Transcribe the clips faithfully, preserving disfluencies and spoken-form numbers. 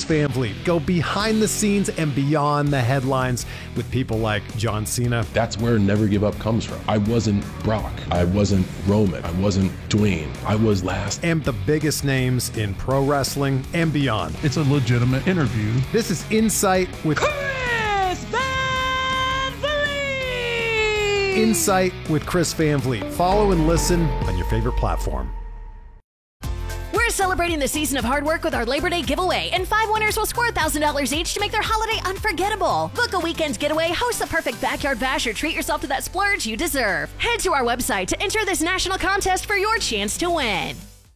Van Vliet go behind the scenes and beyond the headlines with people like John Cena. That's where Never Give Up comes from. I wasn't Brock. I wasn't Roman. I wasn't Dwayne. I was last. And the biggest names in pro wrestling and beyond. It's a legitimate interview. This is Insight with Chris Van Vliet! Insight with Chris Van Vliet. Follow and listen on your favorite platform. We're celebrating the season of hard work with our Labor Day giveaway, and five winners will score one thousand dollars each to make their holiday unforgettable. Book a weekend getaway, host the perfect backyard bash, or treat yourself to that splurge you deserve. Head to our website to enter this national contest for your chance to win.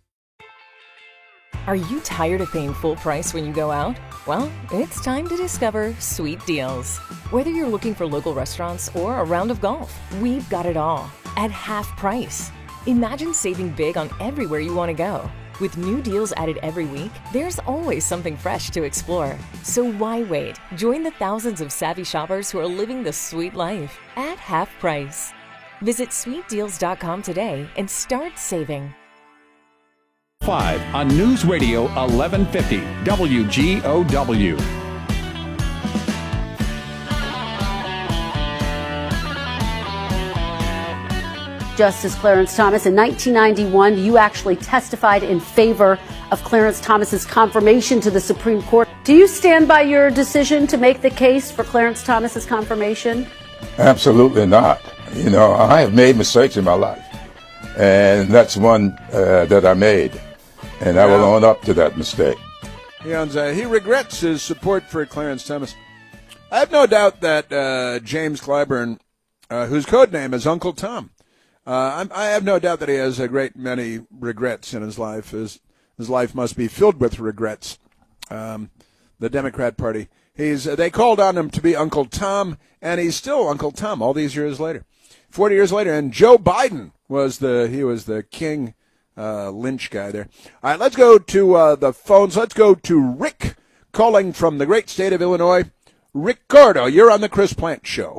Are you tired of paying full price when you go out? Well, it's time to discover Sweet Deals. Whether you're looking for local restaurants or a round of golf, we've got it all at half price. Imagine saving big on everywhere you want to go. With new deals added every week, there's always something fresh to explore. So why wait? Join the thousands of savvy shoppers who are living the sweet life at half price. Visit sweet deals dot com today and start saving. Five on News Radio eleven fifty W G O W. Justice Clarence Thomas, in nineteen ninety-one, you actually testified in favor of Clarence Thomas's confirmation to the Supreme Court. Do you stand by your decision to make the case for Clarence Thomas's confirmation? Absolutely not. You know, I have made mistakes in my life, and that's one uh, that I made, and I will own up to that mistake. He, owns, uh, he regrets his support for Clarence Thomas. I have no doubt that uh, James Clyburn, uh, whose code name is Uncle Tom, Uh, I have no doubt that he has a great many regrets in his life. His, his life must be filled with regrets. Um, the Democrat Party. He's uh, they called on him to be Uncle Tom, and he's still Uncle Tom all these years later, forty years later. And Joe Biden was the he was the King uh, Lynch guy there. All right, let's go to uh, the phones. Let's go to Rick calling from the great state of Illinois. Ricardo, you're on the Chris Plante Show.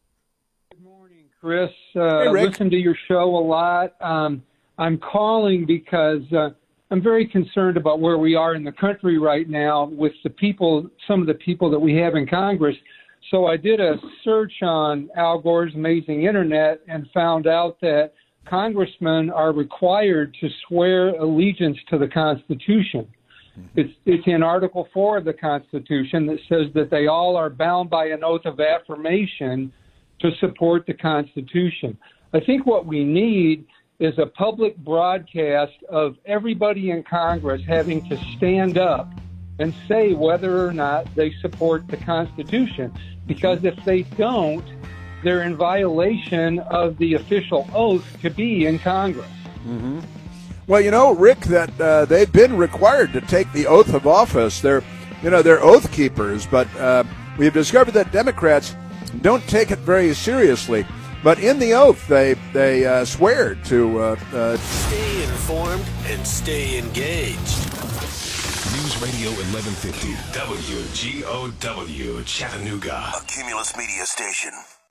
Chris, uh, hey, Rick. listen to your show a lot. Um, I'm calling because uh, I'm very concerned about where we are in the country right now with the people, some of the people that we have in Congress. So I did a search on Al Gore's Amazing Internet and found out that congressmen are required to swear allegiance to the Constitution. Mm-hmm. It's, it's in Article four of the Constitution that says that they all are bound by an oath of affirmation to support the Constitution. I think what we need is a public broadcast of everybody in Congress having to stand up and say whether or not they support the Constitution. Because if they don't, they're in violation of the official oath to be in Congress. Mm-hmm. Well, you know, Rick, that uh, they've been required to take the oath of office. They're, you know, they're oath keepers, but uh, we've discovered that Democrats don't take it very seriously, but in the oath they they uh, swear to uh, uh, stay informed and stay engaged. News Radio eleven fifty W G O W Chattanooga, a Cumulus Media station.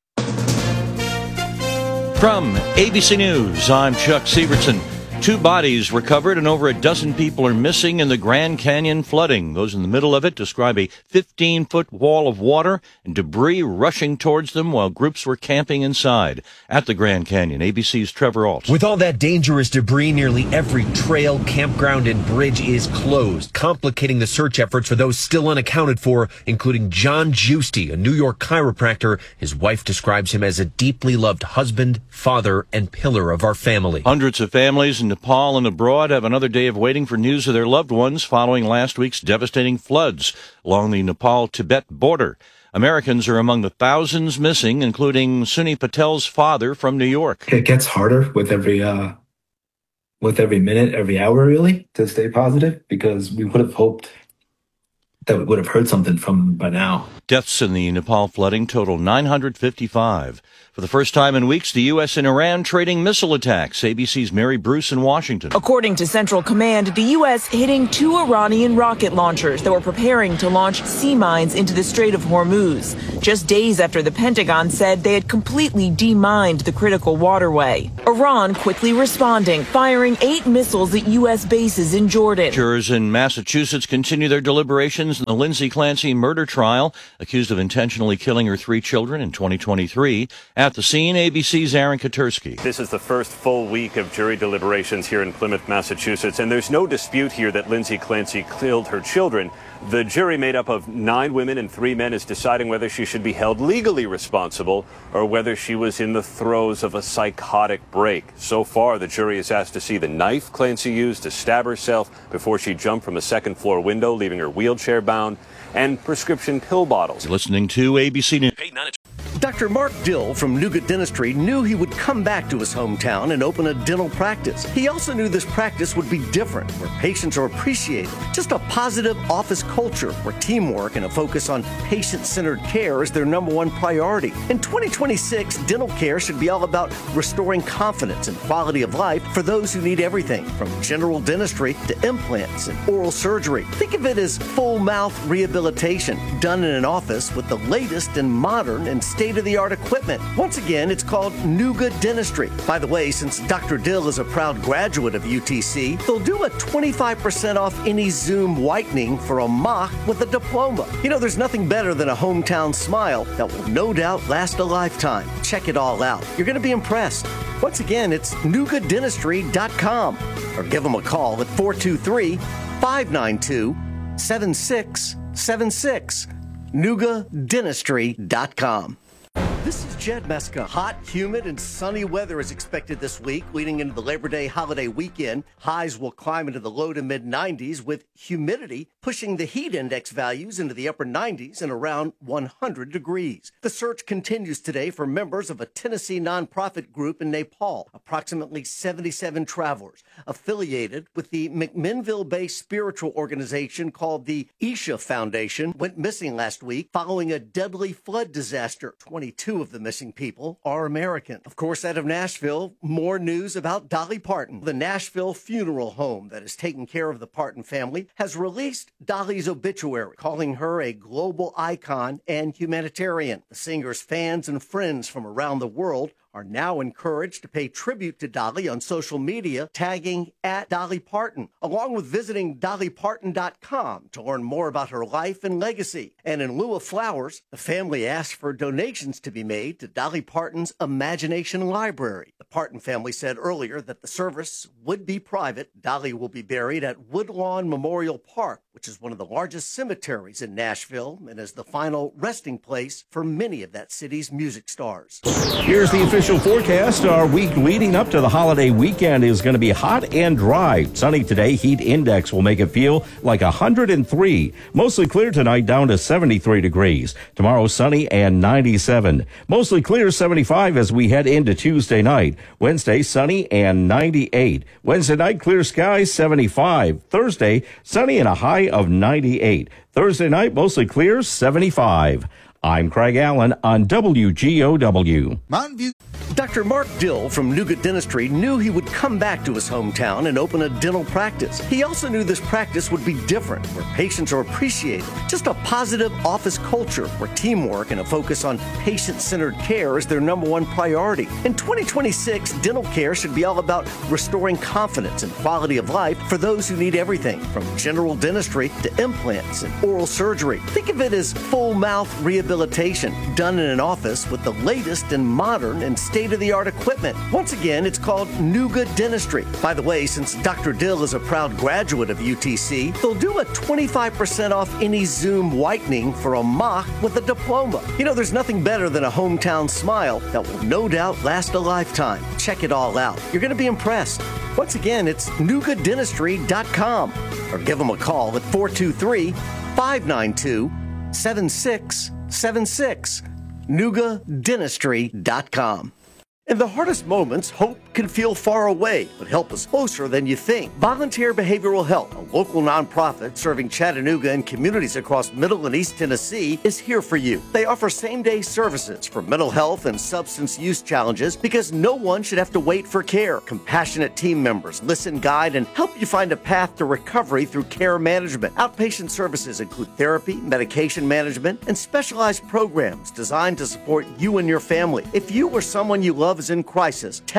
From A B C News, I'm Chuck Sievertson. Two bodies recovered and over a dozen people are missing in the Grand Canyon flooding. Those in the middle of it describe a fifteen-foot wall of water and debris rushing towards them while groups were camping inside. At the Grand Canyon, A B C's Trevor Alt. With all that dangerous debris, nearly every trail, campground, and bridge is closed, complicating the search efforts for those still unaccounted for, including John Giusti, a New York chiropractor. His wife describes him as a deeply loved husband, father, and pillar of our family. Hundreds of families in Nepal and abroad have another day of waiting for news of their loved ones following last week's devastating floods along the Nepal-Tibet border. Americans are among the thousands missing, including Sunny Patel's father from New York. It gets harder with every uh, with every minute, every hour, really, to stay positive, because we would have hoped that we would have heard something from them by now. Deaths in the Nepal flooding total nine hundred fifty-five. For the first time in weeks, the U S and Iran trading missile attacks. A B C's Mary Bruce in Washington. According to Central Command, the U S hitting two Iranian rocket launchers that were preparing to launch sea mines into the Strait of Hormuz, just days after the Pentagon said they had completely demined the critical waterway. Iran quickly responding, firing eight missiles at U S bases in Jordan. Jurors in Massachusetts continue their deliberations in the Lindsay Clancy murder trial, accused of intentionally killing her three children in twenty twenty-three. At the scene, A B C's Aaron Katursky. This is the first full week of jury deliberations here in Plymouth, Massachusetts, and there's no dispute here that Lindsay Clancy killed her children. The jury, made up of nine women and three men, is deciding whether she should be held legally responsible or whether she was in the throes of a psychotic break. So far, the jury is asked to see the knife Clancy used to stab herself before she jumped from a second floor window, leaving her wheelchair bound, and prescription pill bottles. You're listening to A B C News. Doctor Mark Dill from Nougat Dentistry knew he would come back to his hometown and open a dental practice. He also knew this practice would be different, where patients are appreciated. Just a positive office culture where teamwork and a focus on patient-centered care is their number one priority. In twenty twenty-six, dental care should be all about restoring confidence and quality of life for those who need everything from general dentistry to implants and oral surgery. Think of it as full mouth rehabilitation done in an office with the latest and modern and state-of-the-art equipment. Once again, it's called Nougat Dentistry. By the way, since Doctor Dill is a proud graduate of U T C, they'll do a twenty-five percent off any Zoom whitening for a mock with a diploma. You know, there's nothing better than a hometown smile that will no doubt last a lifetime. Check it all out. You're going to be impressed. Once again, it's nougat dentistry dot com or give them a call at four two three, five nine two, seven six seven six. nougat dentistry dot com. This is Jed Meska. Hot, humid, and sunny weather is expected this week, leading into the Labor Day holiday weekend. Highs will climb into the low to mid nineties, with humidity pushing the heat index values into the upper nineties and around one hundred degrees. The search continues today for members of a Tennessee nonprofit group in Nepal. Approximately seventy-seven travelers affiliated with the McMinnville-based spiritual organization called the Isha Foundation went missing last week following a deadly flood disaster. twenty-two of the missing people are American. Of course, out of Nashville, more news about Dolly Parton. The Nashville funeral home that has taken care of the Parton family has released Dolly's obituary, calling her a global icon and humanitarian. The singer's fans and friends from around the world are now encouraged to pay tribute to Dolly on social media, tagging at Dolly Parton, along with visiting dolly parton dot com to learn more about her life and legacy. And in lieu of flowers, the family asked for donations to be made to Dolly Parton's Imagination Library. The Parton family said earlier that the service would be private. Dolly will be buried at Woodlawn Memorial Park, which is one of the largest cemeteries in Nashville and is the final resting place for many of that city's music stars. Here's the official forecast. Our week leading up to the holiday weekend is going to be hot and dry. Sunny today. Heat index will make it feel like one hundred three. Mostly clear tonight, down to seventy-three degrees. Tomorrow, sunny and ninety-seven. Mostly clear, seventy-five as we head into Tuesday night. Wednesday, sunny and ninety-eight. Wednesday night, clear skies, seventy-five. Thursday, sunny and a high of ninety-eight. Thursday night, mostly clear, seventy-five. I'm Craig Allen on W G O W. Mountain View. Doctor Mark Dill from Nougat Dentistry knew he would come back to his hometown and open a dental practice. He also knew this practice would be different, where patients are appreciated. Just a positive office culture where teamwork and a focus on patient-centered care is their number one priority. In twenty twenty-six, dental care should be all about restoring confidence and quality of life for those who need everything from general dentistry to implants and oral surgery. Think of it as full mouth rehabilitation done in an office with the latest and modern and state-of-the-art equipment. Once again, it's called Nougat Dentistry. By the way, since Doctor Dill is a proud graduate of U T C, they'll do a twenty-five percent off any Zoom whitening for a mock with a diploma. You know, there's nothing better than a hometown smile that will no doubt last a lifetime. Check it all out. You're going to be impressed. Once again, it's nougat dentistry dot com or give them a call at four two three, five nine two, seven six seven six. nougat dentistry dot com. In the hardest moments, hope can feel far away, but help is closer than you think. Volunteer Behavioral Health, a local nonprofit serving Chattanooga and communities across Middle and East Tennessee, is here for you. They offer same-day services for mental health and substance use challenges because no one should have to wait for care. Compassionate team members listen, guide, and help you find a path to recovery through care management. Outpatient services include therapy, medication management, and specialized programs designed to support you and your family. If you or someone you love is in crisis, text or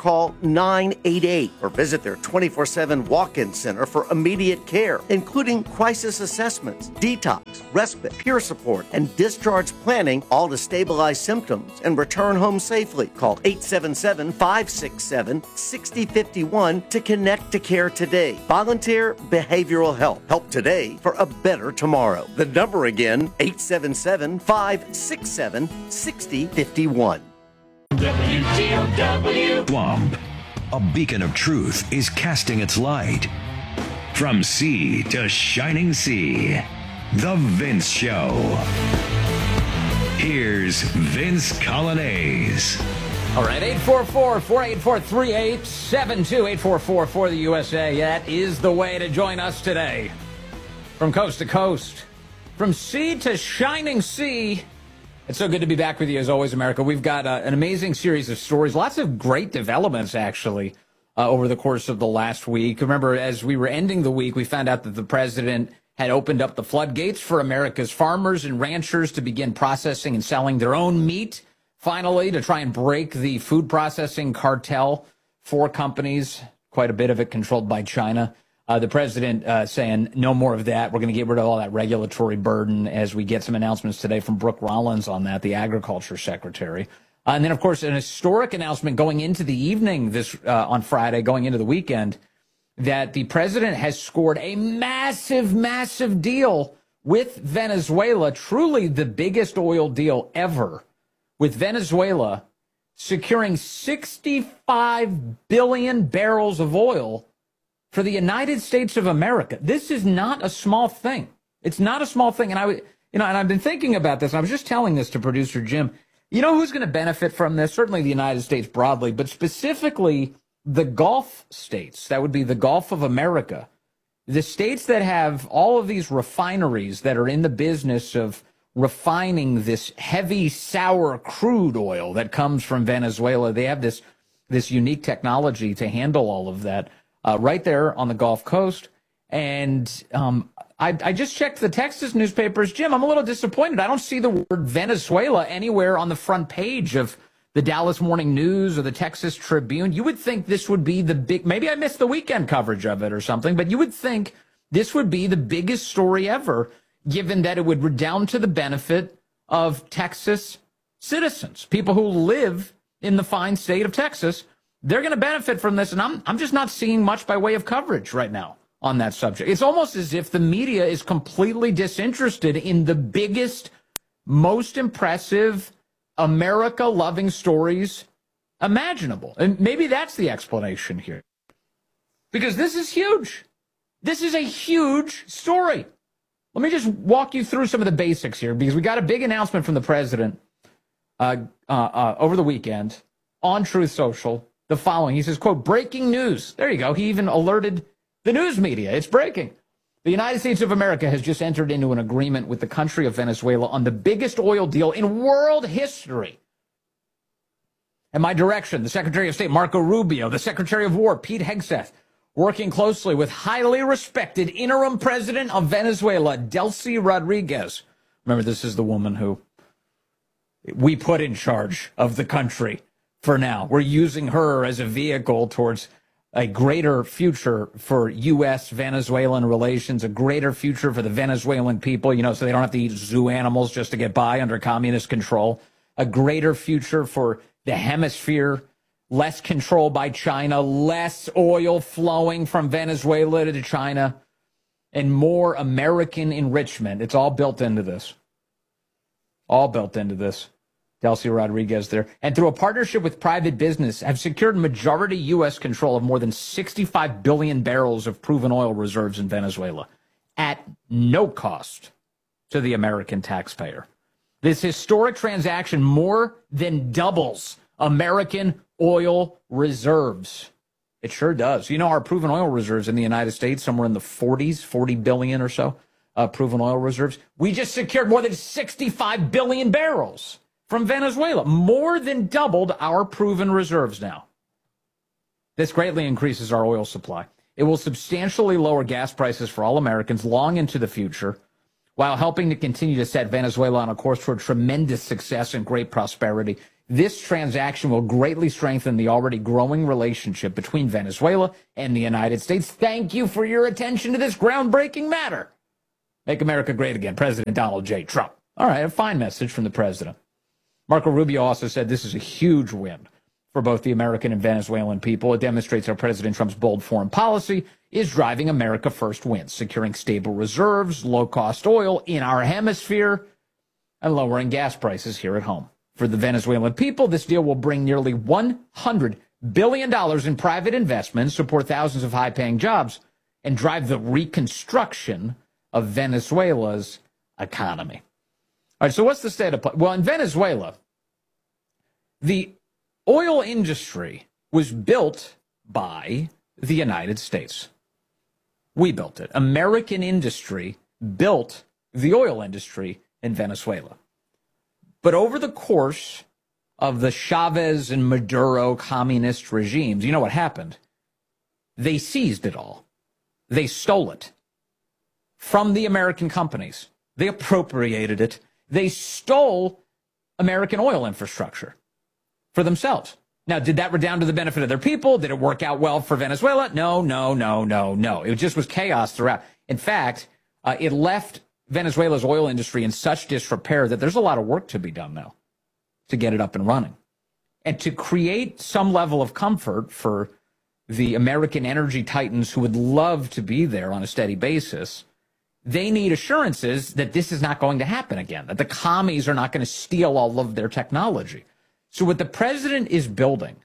call nine eight eight or visit their twenty-four seven walk-in center for immediate care, including crisis assessments, detox, respite, peer support, and discharge planning, all to stabilize symptoms and return home safely. Call eight seven seven, five six seven, six zero five one to connect to care today. Volunteer Behavioral Health. Help today for a better tomorrow. The number again, eight seven seven, five six seven, six zero five one. W G O W. Swamp, a beacon of truth, is casting its light. From sea to shining sea, The Vince Show. Here's Vince Colonnese. All right, eight four four, four eight four, three eight seven two, eight four four for the U S A. That is the way to join us today. From coast to coast, from sea to shining sea. It's so good to be back with you, as always, America. We've got uh, an amazing series of stories, lots of great developments, actually, uh, over the course of the last week. Remember, as we were ending the week, we found out that the president had opened up the floodgates for America's farmers and ranchers to begin processing and selling their own meat, finally, to try and break the food processing cartel for companies, quite a bit of it controlled by China. Uh, the president uh, saying no more of that. We're going to get rid of all that regulatory burden as we get some announcements today from Brooke Rollins on that, the agriculture secretary. Uh, and then, of course, an historic announcement going into the evening this uh, on Friday, going into the weekend, that the president has scored a massive, massive deal with Venezuela, truly the biggest oil deal ever, with Venezuela securing sixty-five billion barrels of oil for the United States of America. This is not a small thing. It's not a small thing. And I, you know, and I've been thinking about this, and I was just telling this to producer Jim. You know who's going to benefit from this? Certainly the United States broadly, but specifically the Gulf states. That would be the Gulf of America. The states that have all of these refineries that are in the business of refining this heavy, sour crude oil that comes from Venezuela. They have this, this unique technology to handle all of that. Uh, right there on the Gulf Coast. And um, I, I just checked the Texas newspapers. Jim, I'm a little disappointed. I don't see the word Venezuela anywhere on the front page of the Dallas Morning News or the Texas Tribune. You would think this would be the big, maybe I missed the weekend coverage of it or something, but you would think this would be the biggest story ever, given that it would redound to the benefit of Texas citizens, people who live in the fine state of Texas. They're going to benefit from this, and I'm I'm just not seeing much by way of coverage right now on that subject. It's almost as if the media is completely disinterested in the biggest, most impressive, America-loving stories imaginable. And maybe that's the explanation here. Because this is huge. This is a huge story. Let me just walk you through some of the basics here, because we got a big announcement from the president uh, uh, uh, over the weekend on Truth Social. The following. He says, quote, breaking news. There you go. He even alerted the news media. It's breaking. The United States of America has just entered into an agreement with the country of Venezuela on the biggest oil deal in world history. At my direction, the Secretary of State, Marco Rubio, the Secretary of War, Pete Hegseth, working closely with highly respected interim president of Venezuela, Delcy Rodriguez. Remember, this is the woman who we put in charge of the country. For now, we're using her as a vehicle towards a greater future for U S Venezuelan relations, a greater future for the Venezuelan people, you know, so they don't have to eat zoo animals just to get by under communist control, a greater future for the hemisphere, less control by China, less oil flowing from Venezuela to China, and more American enrichment. It's all built into this. All built into this. Delcy Rodriguez there. And through a partnership with private business, have secured majority U S control of more than sixty-five billion barrels of proven oil reserves in Venezuela at no cost to the American taxpayer. This historic transaction more than doubles American oil reserves. It sure does. You know, our proven oil reserves in the United States, somewhere in the forties, forty billion or so, uh, proven oil reserves. We just secured more than sixty-five billion barrels from Venezuela, more than doubled our proven reserves now. This greatly increases our oil supply. It will substantially lower gas prices for all Americans long into the future, while helping to continue to set Venezuela on a course toward tremendous success and great prosperity. This transaction will greatly strengthen the already growing relationship between Venezuela and the United States. Thank you for your attention to this groundbreaking matter. Make America great again, President Donald J. Trump. All right, a fine message from the president. Marco Rubio also said this is a huge win for both the American and Venezuelan people. It demonstrates how President Trump's bold foreign policy is driving America first wins, securing stable reserves, low-cost oil in our hemisphere, and lowering gas prices here at home. For the Venezuelan people, this deal will bring nearly one hundred billion dollars in private investments, support thousands of high-paying jobs, and drive the reconstruction of Venezuela's economy. All right, so what's the state of play? Well, in Venezuela, the oil industry was built by the United States. We built it. American industry built the oil industry in Venezuela. But over the course of the Chavez and Maduro communist regimes, you know what happened? They seized it all. They stole it from the American companies. They appropriated it. They stole American oil infrastructure for themselves. Now, did that redound to the benefit of their people? Did it work out well for Venezuela? No, no, no, no, no. It just was chaos throughout. In fact, uh, it left Venezuela's oil industry in such disrepair that there's a lot of work to be done now to get it up and running. And to create some level of comfort for the American energy titans who would love to be there on a steady basis, they need assurances that this is not going to happen again, that the commies are not going to steal all of their technology. So what the president is building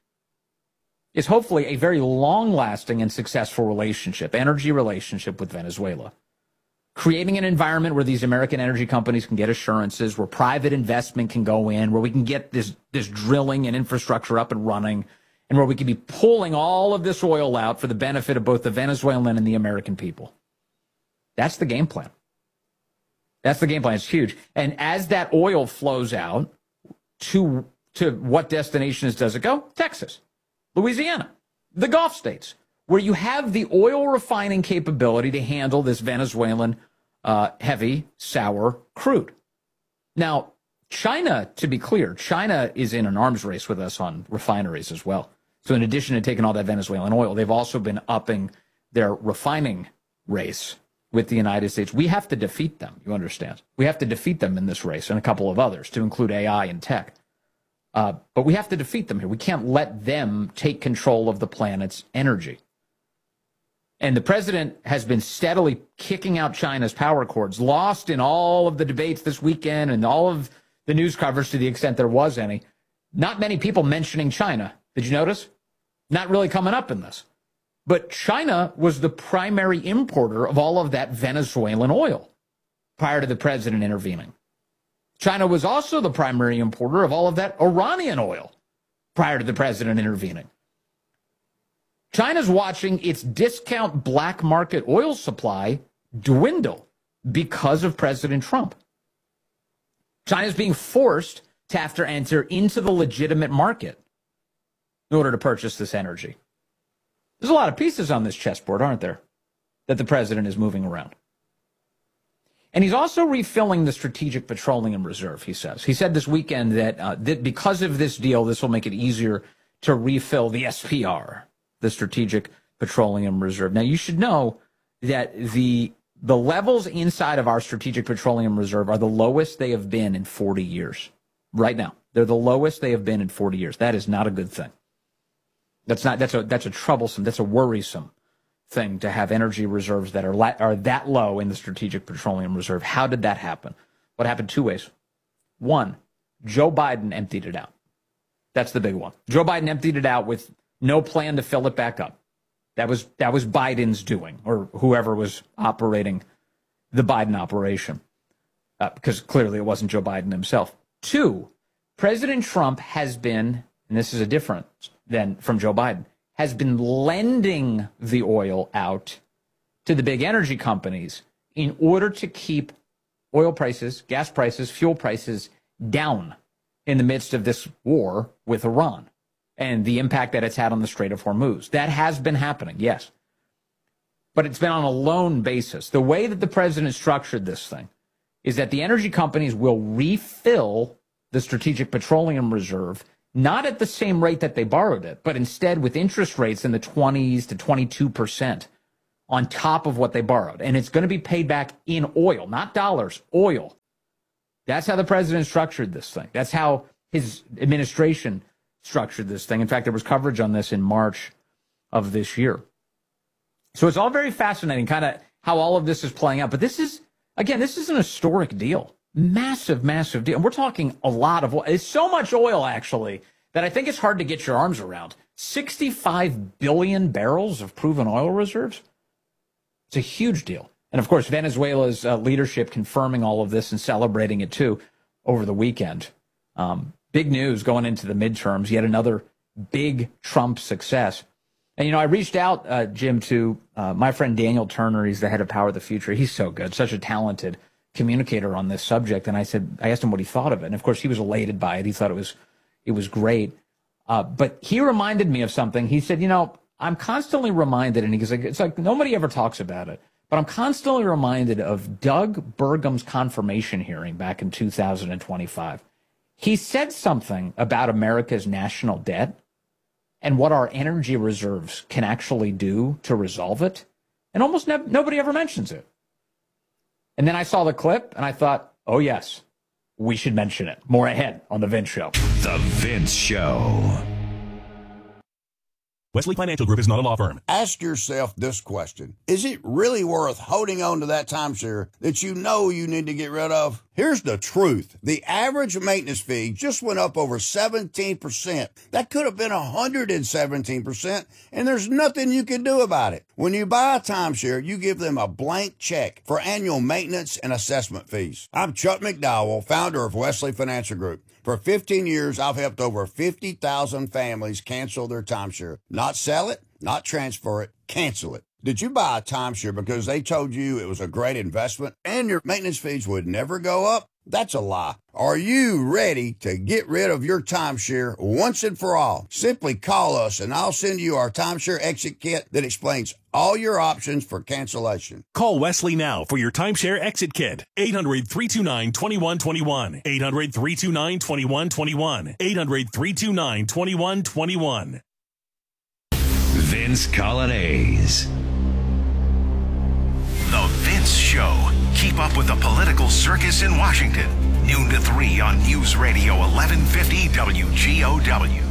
is hopefully a very long-lasting and successful relationship, energy relationship with Venezuela, creating an environment where these American energy companies can get assurances, where private investment can go in, where we can get this, this drilling and infrastructure up and running, and where we can be pulling all of this oil out for the benefit of both the Venezuelan and the American people. That's the game plan. That's the game plan. It's huge. And as that oil flows out, to to what destinations does it go? Texas, Louisiana, the Gulf states, where you have the oil refining capability to handle this Venezuelan uh, heavy, sour crude. Now, China, to be clear, China is in an arms race with us on refineries as well. So in addition to taking all that Venezuelan oil, they've also been upping their refining race with the United States. We have to defeat them, you understand. We have to defeat them in this race and a couple of others, to include A I and tech. Uh, but we have to defeat them here. We can't let them take control of the planet's energy. And the president has been steadily kicking out China's power cords, lost in all of the debates this weekend and all of the news coverage to the extent there was any. Not many people mentioning China. Did you notice? Not really coming up in this. But China was the primary importer of all of that Venezuelan oil prior to the president intervening. China was also the primary importer of all of that Iranian oil prior to the president intervening. China's watching its discount black market oil supply dwindle because of President Trump. China's being forced to have to enter into the legitimate market in order to purchase this energy. There's a lot of pieces on this chessboard, aren't there, that the president is moving around. And he's also refilling the Strategic Petroleum Reserve, he says. He said this weekend that, uh, that because of this deal, this will make it easier to refill the S P R, the Strategic Petroleum Reserve. Now, you should know that the the levels inside of our Strategic Petroleum Reserve are the lowest they have been in forty years. Right now, they're the lowest they have been in forty years. That is not a good thing. That's not. That's a. That's a troublesome. That's a worrisome thing to have energy reserves that are la- are that low in the Strategic Petroleum Reserve. How did that happen? What happened? Two ways. One, Joe Biden emptied it out. That's the big one. Joe Biden emptied it out with no plan to fill it back up. That was that was Biden's doing, or whoever was operating the Biden operation, uh, because clearly it wasn't Joe Biden himself. Two, President Trump has been, and this is a difference than from Joe Biden, has been lending the oil out to the big energy companies in order to keep oil prices, gas prices, fuel prices down in the midst of this war with Iran and the impact that it's had on the Strait of Hormuz. That has been happening, yes. But it's been on a loan basis. The way that the president structured this thing is that the energy companies will refill the Strategic Petroleum Reserve, not at the same rate that they borrowed it, but instead with interest rates in the twenties to twenty-two percent on top of what they borrowed. And it's going to be paid back in oil, not dollars, oil. That's how the president structured this thing. That's how his administration structured this thing. In fact, there was coverage on this in March of this year. So it's all very fascinating, kind of how all of this is playing out. But this is, again, this is an historic deal. Massive, massive deal. And we're talking a lot of oil. It's so much oil, actually, that I think it's hard to get your arms around. sixty-five billion barrels of proven oil reserves. It's a huge deal. And, of course, Venezuela's uh, leadership confirming all of this and celebrating it, too, over the weekend. Um, big news going into the midterms, yet another big Trump success. And, you know, I reached out, uh, Jim, to uh, my friend Daniel Turner. He's the head of Power of the Future. He's so good, such a talented communicator on this subject. And I said, I asked him what he thought of it. And, of course, he was elated by it. He thought it was it was great. Uh, but he reminded me of something. He said, you know, I'm constantly reminded, and he's like, it's like nobody ever talks about it, but I'm constantly reminded of Doug Burgum's confirmation hearing back in two thousand twenty-five. He said something about America's national debt and what our energy reserves can actually do to resolve it. And almost ne- nobody ever mentions it. And then I saw the clip and I thought, oh, yes, we should mention it. More ahead on The Vince Show. The Vince Show. Wesley Financial Group is not a law firm. Ask yourself this question. Is it really worth holding on to that timeshare that you know you need to get rid of? Here's the truth. The average maintenance fee just went up over seventeen percent. That could have been one hundred seventeen percent, and there's nothing you can do about it. When you buy a timeshare, you give them a blank check for annual maintenance and assessment fees. I'm Chuck McDowell, founder of Wesley Financial Group. For fifteen years, I've helped over fifty thousand families cancel their timeshare. Not sell it, not transfer it, cancel it. Did you buy a timeshare because they told you it was a great investment and your maintenance fees would never go up? That's a lie. Are you ready to get rid of your timeshare once and for all? Simply call us and I'll send you our timeshare exit kit that explains all your options for cancellation. Call Wesley now for your timeshare exit kit. eight hundred, three two nine, two one two one. eight hundred, three two nine, two one two one. eight hundred, three two nine, two one two one. Vince Colonnese. The Vince Show. Keep up with the political circus in Washington. Noon to three on News Radio eleven fifty W G O W.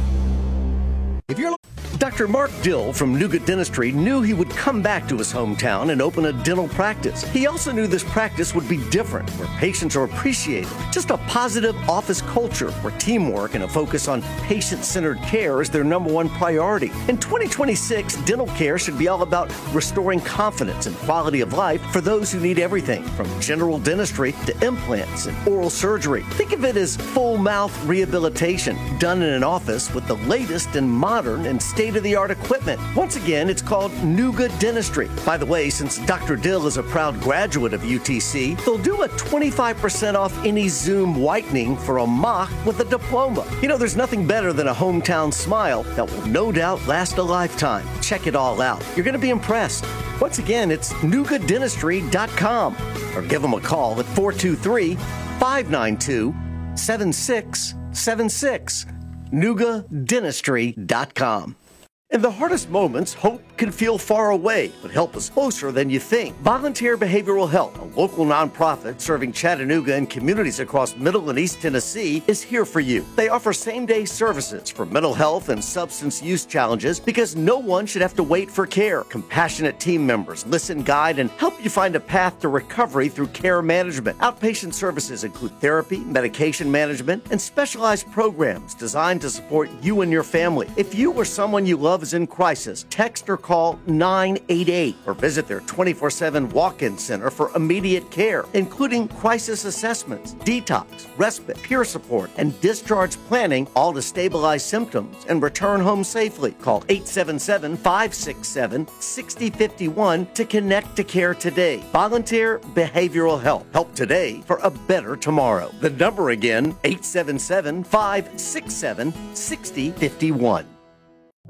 If you're Doctor Mark Dill from Nuga Dentistry knew he would come back to his hometown and open a dental practice. He also knew this practice would be different, where patients are appreciated. Just a positive office culture where teamwork and a focus on patient-centered care is their number one priority. In twenty twenty-six, dental care should be all about restoring confidence and quality of life for those who need everything, from general dentistry to implants and oral surgery. Think of it as full mouth rehabilitation done in an office with the latest and modern and state-of-the-art equipment. Once again, it's called Nuga Dentistry. By the way, since Doctor Dill is a proud graduate of U T C, they'll do a twenty-five percent off any Zoom whitening for a mock with a diploma. You know, there's nothing better than a hometown smile that will no doubt last a lifetime. Check it all out. You're going to be impressed. Once again, it's nuga dentistry dot com or give them a call at four two three, five nine two, seven six seven six. nuga dentistry dot com. In the hardest moments, hope can feel far away, but help is closer than you think. Volunteer Behavioral Health, a local nonprofit serving Chattanooga and communities across Middle and East Tennessee, is here for you. They offer same-day services for mental health and substance use challenges because no one should have to wait for care. Compassionate team members listen, guide, and help you find a path to recovery through care management. Outpatient services include therapy, medication management, and specialized programs designed to support you and your family. If you or someone you love is in crisis, text or call nine eight eight or visit their twenty-four seven walk-in center for immediate care, including crisis assessments, detox, respite, peer support, and discharge planning, all to stabilize symptoms and return home safely. Call eight seven seven, five six seven, six zero five one to connect to care today. Volunteer Behavioral Health. Help today for a better tomorrow. The number again, eight seven seven, five six seven, six zero five one.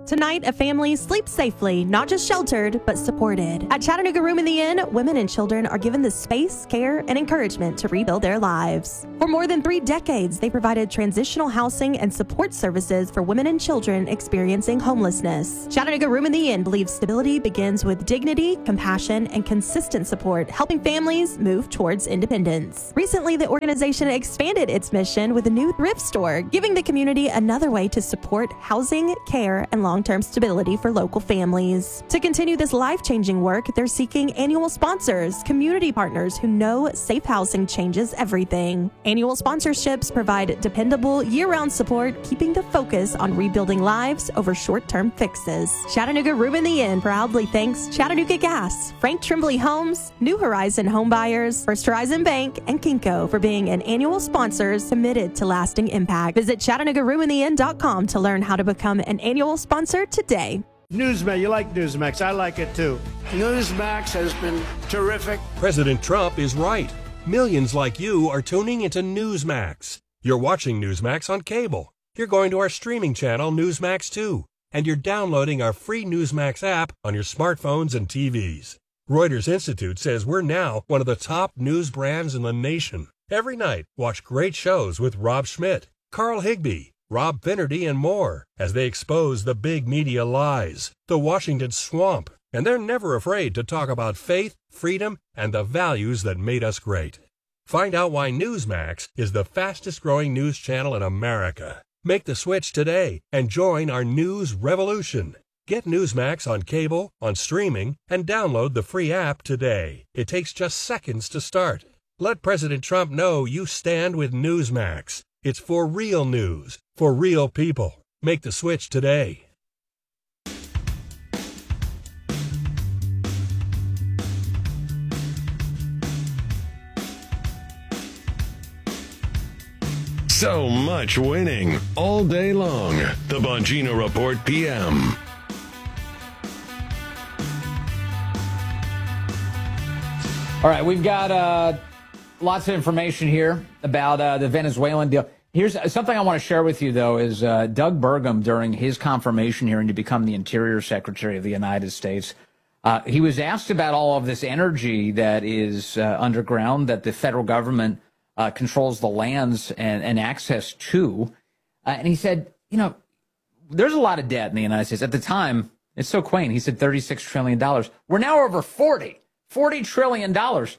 Tonight, a family sleeps safely, not just sheltered, but supported. At Chattanooga Room in the Inn, women and children are given the space, care, and encouragement to rebuild their lives. For more than three decades, they provided transitional housing and support services for women and children experiencing homelessness. Chattanooga Room in the Inn believes stability begins with dignity, compassion, and consistent support, helping families move towards independence. Recently, the organization expanded its mission with a new thrift store, giving the community another way to support housing, care, and long-term stability for local families. To continue this life-changing work, they're seeking annual sponsors, community partners who know safe housing changes everything. Annual sponsorships provide dependable year-round support, keeping the focus on rebuilding lives over short-term fixes. Chattanooga Room in the Inn proudly thanks Chattanooga Gas, Frank Trimbley Homes, New Horizon Home Buyers, First Horizon Bank, and Kinko for being an annual sponsors committed to lasting impact. Visit Chattanooga Room in the Inn dot com to learn how to become an annual sponsor today. Newsmax, you like Newsmax. I like it too. Newsmax has been terrific. President Trump is right. Millions like you are tuning into Newsmax. You're watching Newsmax on cable. You're going to our streaming channel, Newsmax two. And you're downloading our free Newsmax app on your smartphones and T Vs. Reuters Institute says we're now one of the top news brands in the nation. Every night, watch great shows with Rob Schmidt, Carl Higbie, Rob Finnerty, and more as they expose the big media lies, the Washington swamp, and they're never afraid to talk about faith, freedom, and the values that made us great. Find out why Newsmax is the fastest-growing news channel in America. Make the switch today and join our news revolution. Get Newsmax on cable, on streaming, and download the free app today. It takes just seconds to start. Let President Trump know you stand with Newsmax. It's for real news, for real people. Make the switch today. So much winning all day long. The Bongino Report P M. All right, we've got uh, lots of information here about uh, the Venezuelan deal. Here's something I want to share with you, though, is uh, Doug Burgum, during his confirmation hearing to become the Interior Secretary of the United States, uh, he was asked about all of this energy that is uh, underground, that the federal government uh, controls the lands and, and access to. Uh, and he said, you know, there's a lot of debt in the United States. At the time, it's so quaint. He said thirty-six trillion dollars. We're now over forty. forty trillion dollars.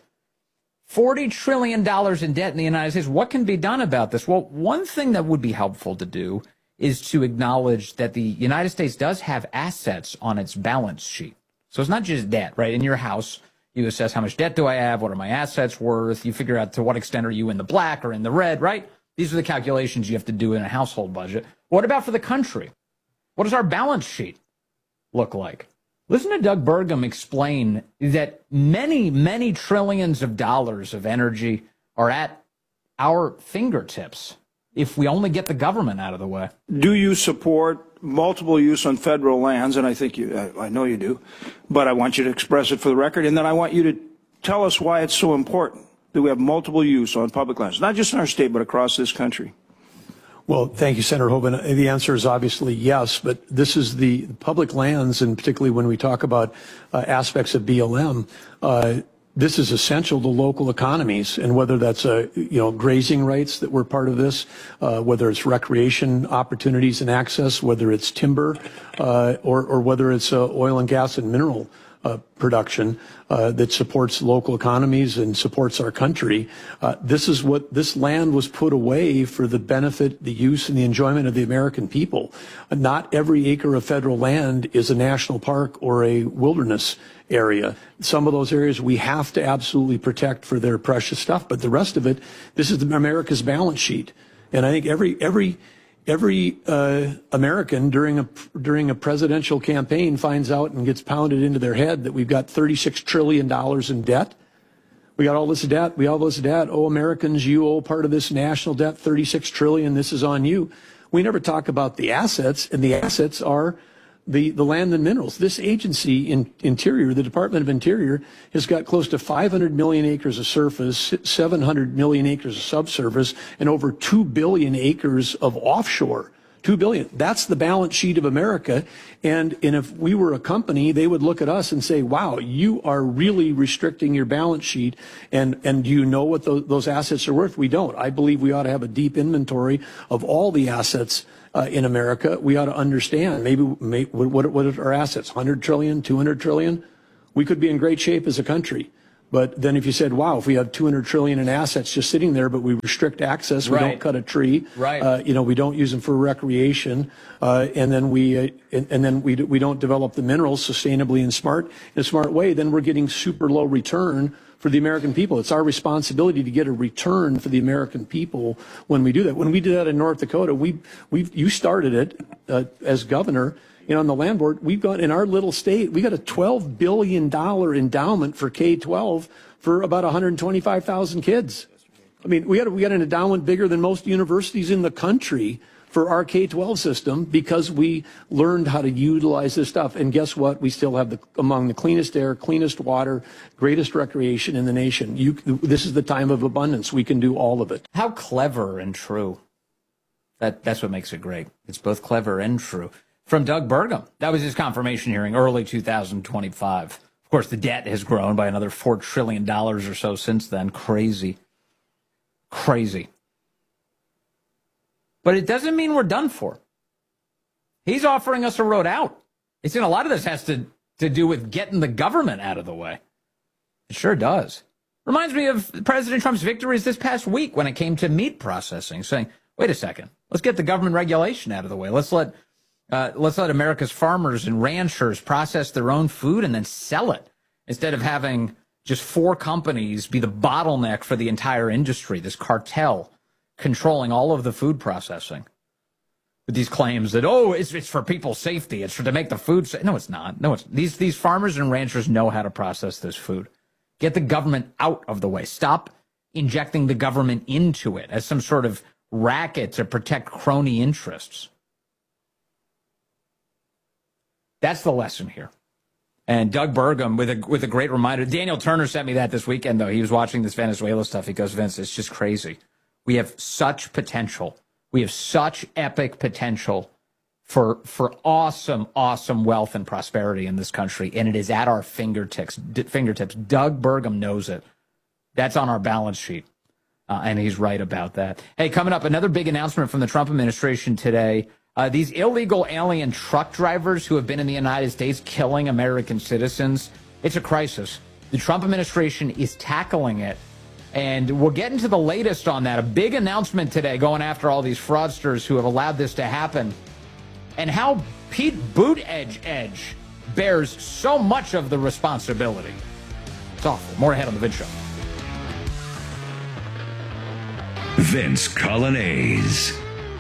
forty trillion dollars in debt in the United States. What can be done about this? Well, one thing that would be helpful to do is to acknowledge that the United States does have assets on its balance sheet. So it's not just debt, right? In your house, you assess how much debt do I have? What are my assets worth? You figure out to what extent are you in the black or in the red, right? These are the calculations you have to do in a household budget. What about for the country? What does our balance sheet look like? Listen to Doug Burgum explain that many, many trillions of dollars of energy are at our fingertips if we only get the government out of the way. Do you support multiple use on federal lands? And I think you, I, I know you do, but I want you to express it for the record. And then I want you to tell us why it's so important that we have multiple use on public lands, not just in our state, but across this country. Well, thank you, Senator Hoban. The answer is obviously yes, but this is the public lands, and particularly when we talk about uh, aspects of B L M, uh, this is essential to local economies, and whether that's uh, you know grazing rights that were part of this, uh, whether it's recreation opportunities and access, whether it's timber, uh, or, or whether it's uh, oil and gas and mineral Uh, production uh, that supports local economies and supports our country. Uh, this is what this land was put away for the benefit, the use, and the enjoyment of the American people. Uh, not every acre of federal land is a national park or a wilderness area. Some of those areas we have to absolutely protect for their precious stuff, but the rest of it, this is America's balance sheet. And I think every every Every uh, American during a during a presidential campaign finds out and gets pounded into their head that we've got thirty-six trillion dollars in debt. We got all this debt. We all this debt. Oh, Americans, you owe part of this national debt, thirty-six trillion dollars. This is on you. We never talk about the assets, and the assets are the, the land and minerals. This agency, in Interior, the Department of Interior, has got close to five hundred million acres of surface, seven hundred million acres of subsurface, and over two billion acres of offshore Two billion. That's the balance sheet of America. And, and if we were a company, they would look at us and say, wow, you are really restricting your balance sheet. And, and do you know what those, those assets are worth? We don't. I believe we ought to have a deep inventory of all the assets uh, in America. We ought to understand maybe, maybe what, what are our assets? one hundred trillion, two hundred trillion? We could be in great shape as a country. But then if you said, wow, if we have two hundred trillion in assets just sitting there, but we restrict access, we Right. don't cut a tree, Right. uh, you know, we don't use them for recreation, uh, and then we, uh, and, and then we, we don't develop the minerals sustainably and smart, in a smart way, then we're getting super low return for the American people. It's our responsibility to get a return for the American people when we do that. When we did that in North Dakota, we, we, you started it, uh, as governor. You know, on the land board, we've got in our little state, we got a twelve billion dollars endowment for K twelve for about one hundred twenty-five thousand kids. I mean, we got we got an endowment bigger than most universities in the country for our K twelve system because we learned how to utilize this stuff. And guess what? We still have the among the cleanest air, cleanest water, greatest recreation in the nation. You, this is the time of abundance. We can do all of it. How clever and true. That that's what makes it great. It's both clever and true. From Doug Burgum. That was his confirmation hearing, early two thousand twenty-five. Of course, the debt has grown by another four trillion dollars or so since then. Crazy. Crazy. But it doesn't mean we're done for. He's offering us a road out. It's in a lot of this has to, to do with getting the government out of the way. It sure does. Reminds me of President Trump's victories this past week when it came to meat processing, saying, wait a second, let's get the government regulation out of the way. Let's let Uh, let's let America's farmers and ranchers process their own food and then sell it instead of having just four companies be the bottleneck for the entire industry, this cartel controlling all of the food processing. With these claims that, oh, it's, it's for people's safety. It's for to make the food safe. No, it's not. No, it's these, these farmers and ranchers know how to process this food. Get the government out of the way. Stop injecting the government into it as some sort of racket to protect crony interests. That's the lesson here. And Doug Burgum with a with a great reminder. Daniel Turner sent me that this weekend, though. He was watching this Venezuela stuff. He goes, Vince, it's just crazy. We have such potential. We have such epic potential for for awesome, awesome wealth and prosperity in this country, and it is at our fingertips. Fingertips. Doug Burgum knows it. That's on our balance sheet, uh, and he's right about that. Hey, coming up, another big announcement from the Trump administration today. Uh, these illegal alien truck drivers who have been in the United States killing American citizens, it's a crisis. The Trump administration is tackling it, and we'll get into the latest on that. A big announcement today going after all these fraudsters who have allowed this to happen, and how Pete Buttigieg bears so much of the responsibility. It's awful. More ahead on The Vince Show. Vince Colonnese.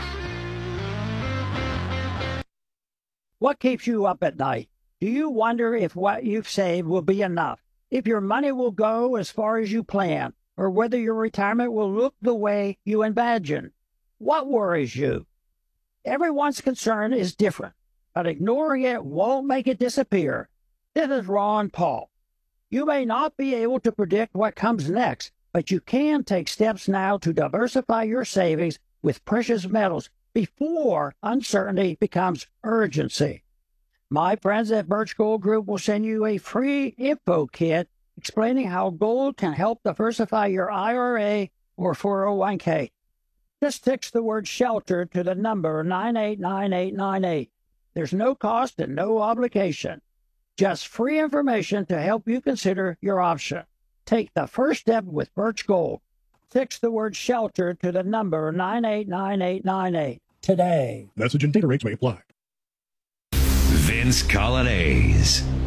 What keeps you up at night? Do you wonder if what you've saved will be enough? If your money will go as far as you plan? Or whether your retirement will look the way you imagine? What worries you? Everyone's concern is different, but ignoring it won't make it disappear. This is Ron Paul. You may not be able to predict what comes next, but you can take steps now to diversify your savings with precious metals before uncertainty becomes urgency. My friends at Birch Gold Group will send you a free info kit explaining how gold can help diversify your I R A or four oh one k. Just text the word SHELTER to the number nine eight nine eight nine eight. There's no cost and no obligation. Just free information to help you consider your option. Take the first step with Birch Gold. Text the word SHELTER to the number nine eight nine eight nine eight today. Message and data rates may apply. Vince Colonnese.